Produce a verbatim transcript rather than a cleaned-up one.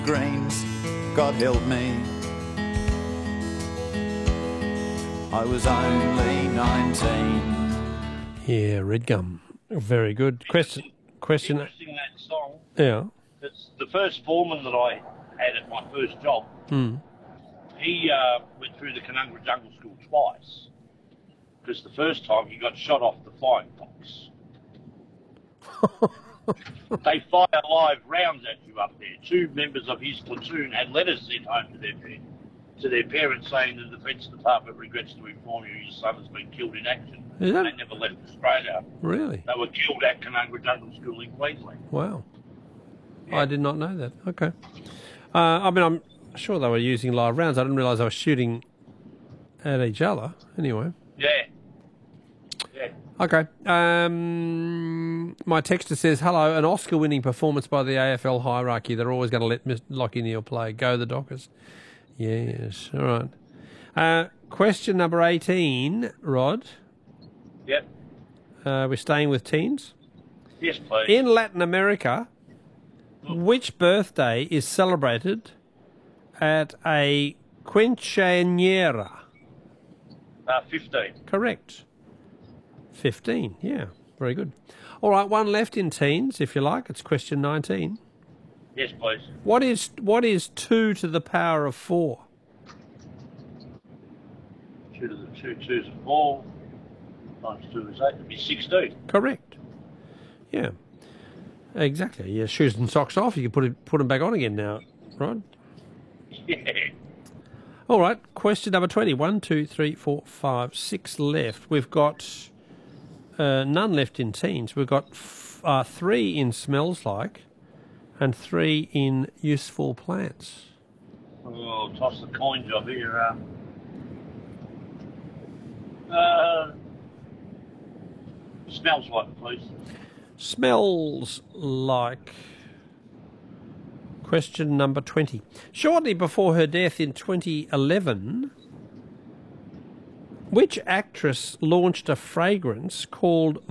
Greens, God help me. I was only nineteen. Yeah, Red Gum. Very good. Question. Question. Interesting that song. Yeah. It's the first foreman that I had at my first job. Hmm. He uh, went through the Canungra Jungle School twice. Because the first time he got shot off the flying fox. They fire live rounds at you up there. Two members of his platoon had letters sent home to their to their parents saying the Defence Department regrets to inform you your son has been killed in action. Is that- They never left Australia. Really? They were killed at Canungra Jungle School in Queensland. Wow. Yeah. I did not know that. Okay. Uh, I mean, I'm sure they were using live rounds. I didn't realise they were shooting at each other. Anyway. Yeah. Yeah. Okay. Um, my texter says, hello, an Oscar-winning performance by the A F L hierarchy. They're always going to let Mister Lockie Neal play. Go the Dockers. Yes. All right. Uh, question number eighteen, Rod. Yep. Uh, we're staying with teens. Yes, please. In Latin America, which birthday is celebrated at a quinceañera? Uh, fifteen. Correct. fifteen, yeah. Very good. All right, one left in teens, if you like. It's question nineteen. Yes, please. What is what is two to the power of four? Two to the two twos and four. Times two is eight. It'd be sixteen. Correct. Yeah. Exactly. Yeah, shoes and socks off. You can put it, put them back on again now, Rod. Yeah. All right, question number twenty. One, two, three, four, five, six left. We've got uh, none left in teens. We've got f- uh, three in smells like and three in useful plants. Oh, toss the coin job here. Uh, uh, smells like, please. Smells like. Question number twenty. Shortly before her death in twenty eleven, which actress launched a fragrance called